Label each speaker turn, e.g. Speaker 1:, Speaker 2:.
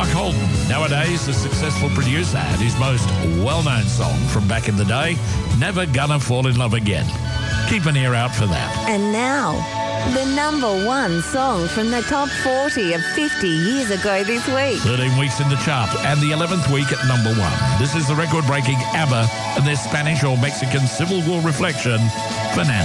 Speaker 1: Mark Holden, nowadays a successful producer, and his most well-known song from back in the day, Never Gonna Fall in Love Again. Keep an ear out for that.
Speaker 2: And now, the number one song from the top 40 of 50 years ago this week.
Speaker 1: 13 weeks in the chart and the 11th week at number one. This is the record-breaking ABBA and their Spanish or Mexican Civil War reflection, Fernando.